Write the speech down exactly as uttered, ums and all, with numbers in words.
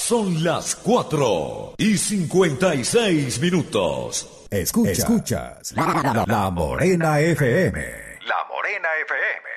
Son las cuatro y cincuenta y seis minutos. Escuchas, Escuchas la, la, la Morena F M. La Morena F M.